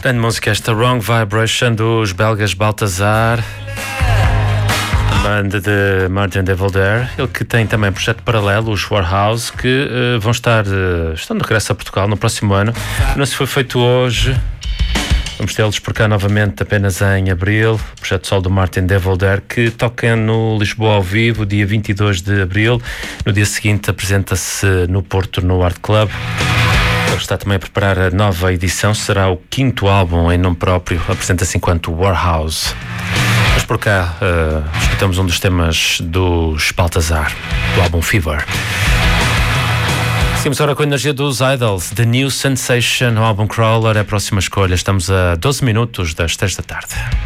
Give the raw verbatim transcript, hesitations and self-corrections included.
Grande música esta, Wrong Vibration, dos belgas Baltazar, banda de Martin Devolder, ele que tem também projeto paralelo, os Warhouse, que uh, vão estar, uh, estão de regresso a Portugal no próximo ano. Não se foi feito hoje, vamos tê-los por cá novamente apenas em abril. O projeto solo do Martin Devolder, que toca no Lisboa ao vivo, dia vinte e dois de abril. No dia seguinte apresenta-se no Porto, no Art Club. Ele está também a preparar a nova edição, será o quinto álbum em nome próprio, apresenta-se enquanto Warhouse. Mas por cá uh, escutamos um dos temas dos Baltazar, do álbum Fever. Seguimos agora com a energia dos Idols, The New Sensation, o álbum Crawler é a próxima escolha. Estamos a doze minutos das três da tarde.